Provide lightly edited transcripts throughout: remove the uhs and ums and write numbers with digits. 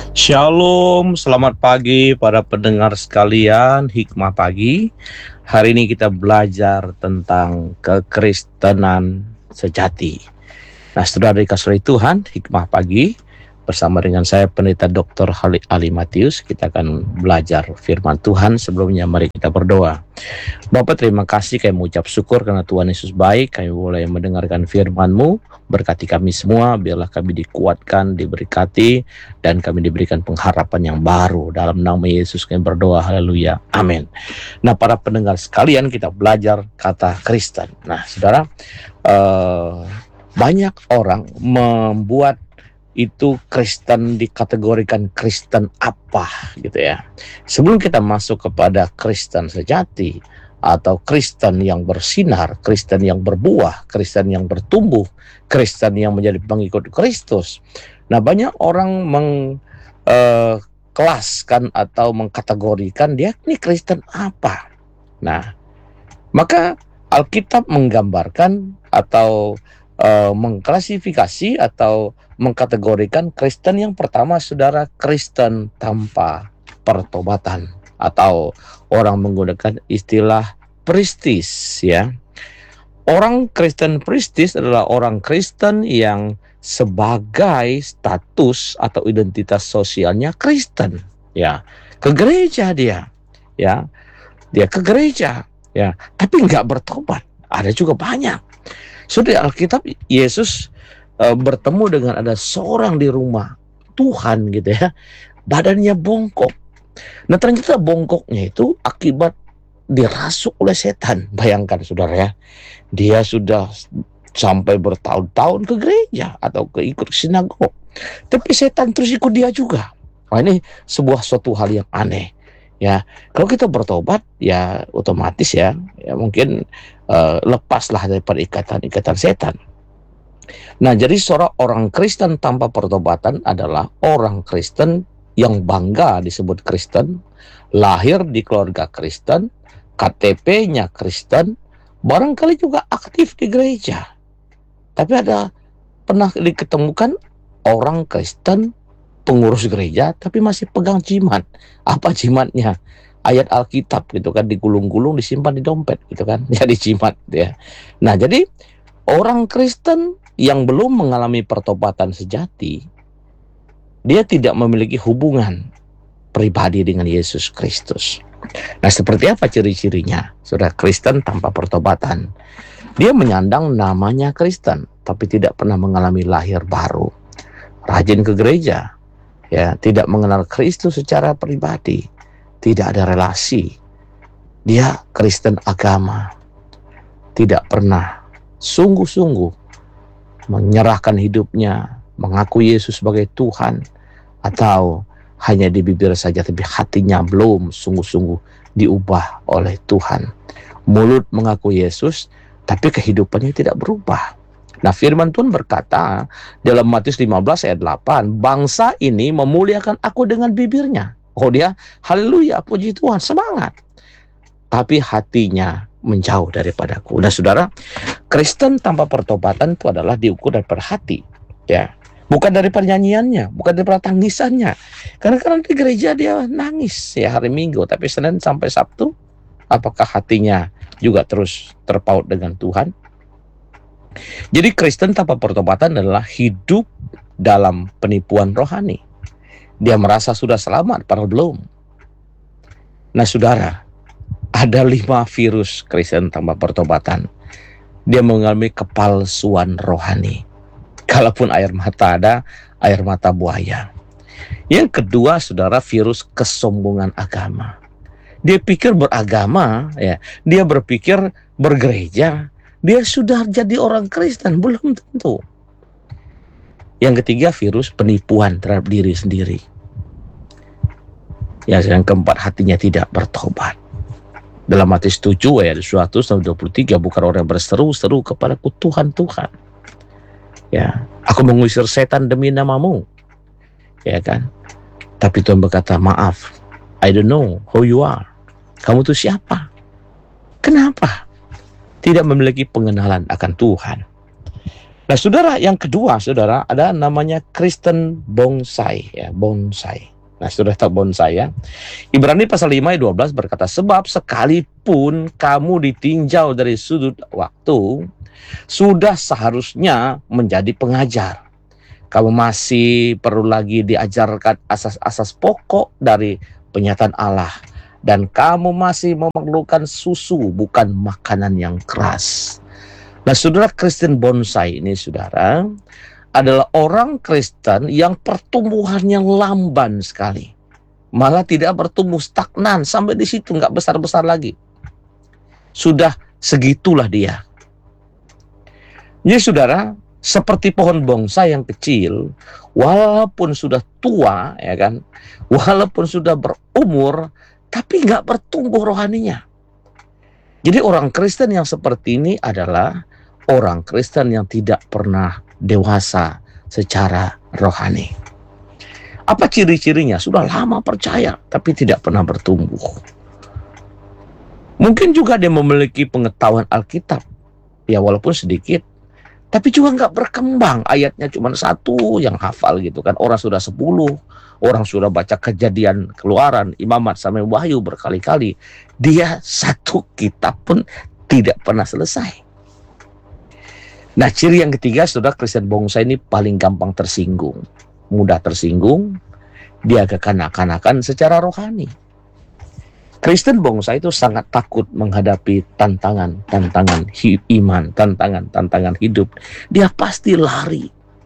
Shalom, selamat pagi para pendengar sekalian, hikmah pagi. Hari ini kita belajar tentang kekristenan sejati. Nah, saudara dikasihi Tuhan, hikmah pagi bersama dengan saya Pendeta Dr. Ali Matius. Kita akan belajar firman Tuhan. Sebelumnya mari kita berdoa. Bapak, terima kasih, kami mengucap syukur karena Tuhan Yesus baik. Kami boleh mendengarkan firman-Mu. Berkati kami semua, biarlah kami dikuatkan, diberkati, dan kami diberikan pengharapan yang baru. Dalam nama Yesus kami berdoa, haleluya, amin. Nah, para pendengar sekalian, kita belajar kata Kristen. Nah, saudara, banyak orang membuat itu Kristen dikategorikan Kristen apa gitu ya. Sebelum kita masuk kepada Kristen sejati atau Kristen yang bersinar, Kristen yang berbuah, Kristen yang bertumbuh, Kristen yang menjadi pengikut Kristus. Nah, banyak orang mengkelaskan atau mengkategorikan dia ini Kristen apa. Nah, maka Alkitab menggambarkan atau mengklasifikasi atau mengkategorikan Kristen yang pertama, saudara, Kristen tanpa pertobatan, atau orang menggunakan istilah pristis ya. Orang Kristen pristis adalah orang Kristen yang sebagai status atau identitas sosialnya Kristen ya. Ke gereja dia ya. Dia ke gereja ya, tapi nggak bertobat. Ada juga banyak. Sudah Alkitab, Yesus bertemu dengan ada seorang di rumah Tuhan gitu ya, badannya bongkok. Nah, ternyata bongkoknya itu akibat dirasuk oleh setan. Bayangkan saudara ya, dia sudah sampai bertahun-tahun ke gereja atau ikut sinagog, tapi setan terus ikut dia juga. Wah, ini sebuah suatu hal yang aneh ya. Kalau kita bertobat ya otomatis ya mungkin lepaslah daripada ikatan setan. Nah, jadi seorang orang Kristen tanpa pertobatan adalah orang Kristen yang bangga disebut Kristen, lahir di keluarga Kristen, KTP-nya Kristen, barangkali juga aktif di gereja. Tapi pernah diketemukan orang Kristen pengurus gereja tapi masih pegang jimat. Apa jimatnya? Ayat Alkitab gitu kan, digulung-gulung, disimpan di dompet gitu kan, jadi jimat ya. Nah, jadi orang Kristen yang belum mengalami pertobatan sejati, dia tidak memiliki hubungan pribadi dengan Yesus Kristus. Nah, seperti apa ciri-cirinya? Saudara, Kristen tanpa pertobatan, dia menyandang namanya Kristen tapi tidak pernah mengalami lahir baru. Rajin ke gereja ya, tidak mengenal Kristus secara pribadi, tidak ada relasi. Dia Kristen agama, tidak pernah sungguh-sungguh menyerahkan hidupnya, mengaku Yesus sebagai Tuhan, atau hanya di bibir saja tapi hatinya belum sungguh-sungguh diubah oleh Tuhan. Mulut mengaku Yesus tapi kehidupannya tidak berubah. Nah, firman Tuhan berkata dalam Matius 15 ayat 8, bangsa ini memuliakan aku dengan bibirnya. Oh, dia haleluya, puji Tuhan, semangat, tapi hatinya menjauh daripadaku. Nah, saudara, Kristen tanpa pertobatan itu adalah diukur daripada hati ya, bukan daripada nyanyiannya, bukan daripada tangisannya. Karena di gereja dia nangis ya hari Minggu, tapi Senin sampai Sabtu apakah hatinya juga terus terpaut dengan Tuhan? Jadi Kristen tanpa pertobatan adalah hidup dalam penipuan rohani. Dia merasa sudah selamat padahal belum. Nah, saudara, ada 5 virus Kristen tanpa pertobatan. Dia mengalami kepalsuan rohani. Kalaupun air mata ada, air mata buaya. Yang kedua, saudara, virus kesombongan agama. Dia pikir beragama ya, dia berpikir bergereja, dia sudah jadi orang Kristen, belum tentu. Yang ketiga, virus penipuan terhadap diri sendiri. Yang keempat, hatinya tidak bertobat. Dalam Matius 7 ayat 123, bukan orang berseru-seru kepadaku Tuhan, Tuhan. Ya, aku mengusir setan demi namamu. Ya kan? Tapi Tuhan berkata, maaf, I don't know who you are. Kamu itu siapa? Kenapa? Tidak memiliki pengenalan akan Tuhan. Nah, saudara, yang kedua, saudara, ada namanya Kristen bonsai, ya, bonsai. Nah, saudara tahu bonsai ya? Ibrani pasal 5 ayat 12 berkata, sebab sekalipun kamu ditinjau dari sudut waktu, sudah seharusnya menjadi pengajar. Kamu masih perlu lagi diajarkan asas-asas pokok dari penyataan Allah. Dan kamu masih memerlukan susu, bukan makanan yang keras. Nah, saudara, Kristen bonsai ini, saudara, adalah orang Kristen yang pertumbuhannya lamban sekali. Malah tidak bertumbuh, stagnan, sampai di situ, nggak besar-besar lagi. Sudah segitulah dia. Jadi, saudara, seperti pohon bonsai yang kecil, walaupun sudah tua, ya kan, walaupun sudah berumur, tapi nggak bertumbuh rohaninya. Jadi orang Kristen yang seperti ini adalah orang Kristen yang tidak pernah dewasa secara rohani. Apa ciri-cirinya? Sudah lama percaya, tapi tidak pernah bertumbuh. Mungkin juga dia memiliki pengetahuan Alkitab, ya walaupun sedikit, tapi juga nggak berkembang. Ayatnya cuma satu yang hafal gitu kan. Orang sudah 10, orang sudah baca Kejadian, Keluaran, Imamat, sampai Wahyu berkali-kali. Dia satu kitab pun tidak pernah selesai. Nah, ciri yang ketiga, saudara, Kristen bonsai ini paling gampang tersinggung. Mudah tersinggung, dia kekanak-kanakan secara rohani. Kristen bonsai itu sangat takut menghadapi tantangan iman, tantangan hidup. Dia pasti lari.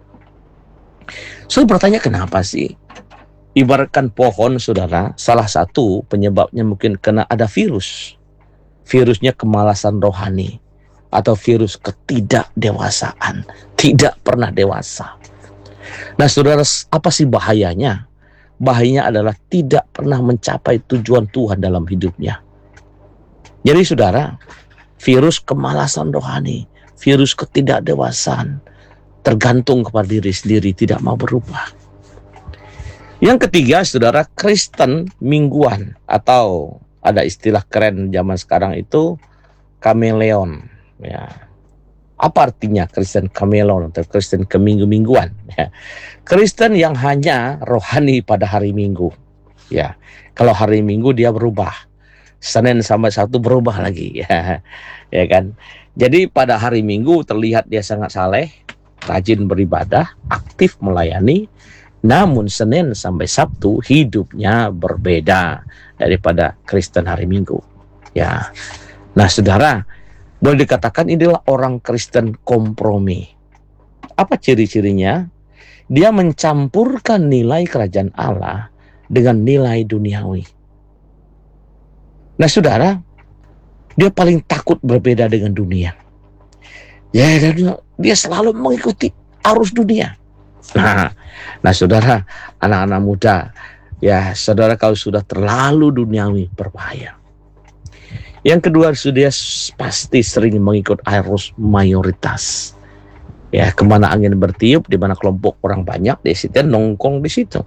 Saya bertanya, kenapa sih? Ibaratkan pohon, saudara, salah satu penyebabnya mungkin kena ada virus. Virusnya kemalasan rohani. Atau virus ketidakdewasaan. Tidak pernah dewasa. Nah, saudara, apa sih bahayanya? Bahayanya adalah tidak pernah mencapai tujuan Tuhan dalam hidupnya. Jadi, saudara, virus kemalasan rohani, virus ketidakdewasaan, tergantung kepada diri sendiri, tidak mau berubah. Yang ketiga, saudara, Kristen mingguan, atau ada istilah keren zaman sekarang itu kameleon. Ya. Apa artinya Kristen kameleon atau Kristen keminggu-mingguan? Ya. Kristen yang hanya rohani pada hari Minggu. Ya, kalau hari Minggu dia berubah, Senin sampai Sabtu berubah lagi. Ya, ya kan. Jadi pada hari Minggu terlihat dia sangat saleh, rajin beribadah, aktif melayani. Namun Senin sampai Sabtu hidupnya berbeda daripada Kristen hari Minggu. Ya, nah saudara, boleh dikatakan inilah orang Kristen kompromi. Apa ciri-cirinya? Dia mencampurkan nilai kerajaan Allah dengan nilai duniawi. Nah saudara, dia paling takut berbeda dengan dunia. Ya, dia selalu mengikuti arus dunia. Nah saudara, anak-anak muda, ya saudara, kalau sudah terlalu duniawi berbahaya. Yang kedua, dia pasti sering mengikut arus mayoritas. Ya, kemana angin bertiup, di mana kelompok orang banyak, dia nongkrong di situ.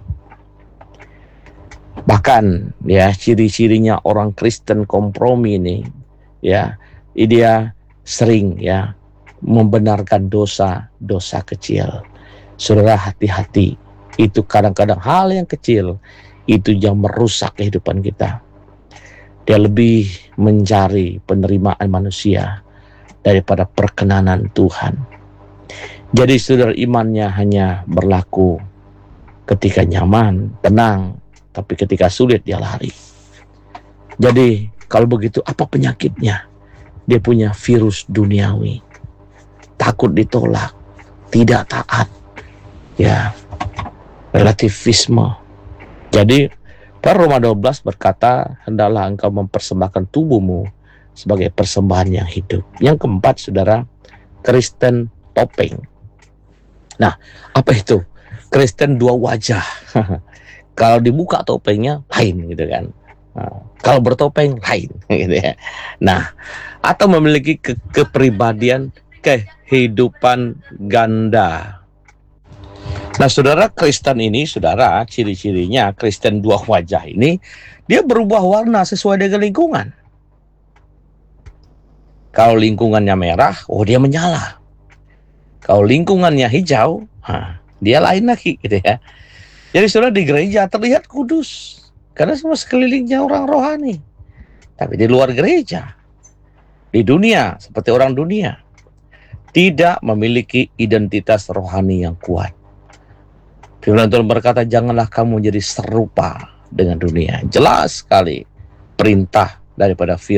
Bahkan, ya, ciri-cirinya orang Kristen kompromi ini, ya, dia sering, ya, membenarkan dosa-dosa kecil. Saudara, hati-hati. Itu kadang-kadang hal yang kecil, itu yang merusak kehidupan kita. Dia lebih mencari penerimaan manusia daripada perkenanan Tuhan. Jadi saudara, imannya hanya berlaku ketika nyaman, tenang, tapi ketika sulit dia lari. Jadi kalau begitu, apa penyakitnya? Dia punya virus duniawi. Takut ditolak, tidak taat. Ya, relativisme. Jadi Roma 12 berkata, hendaklah engkau mempersembahkan tubuhmu sebagai persembahan yang hidup. Yang keempat, saudara, Kristen topeng. Nah, apa itu? Kristen dua wajah. Kalau dibuka topengnya lain gitu kan. Nah, kalau bertopeng lain gitu ya. Nah, atau memiliki kepribadian kehidupan ganda. Nah saudara, Kristen ini, saudara, ciri-cirinya Kristen dua wajah ini, dia berubah warna sesuai dengan lingkungan. Kalau lingkungannya merah, oh dia menyala. Kalau lingkungannya hijau, dia lain lagi gitu ya. Jadi saudara, di gereja terlihat kudus karena semua sekelilingnya orang rohani. Tapi di luar gereja, di dunia seperti orang dunia, tidak memiliki identitas rohani yang kuat. Firman Tuhan berkata, janganlah kamu jadi serupa dengan dunia. Jelas sekali perintah daripada firman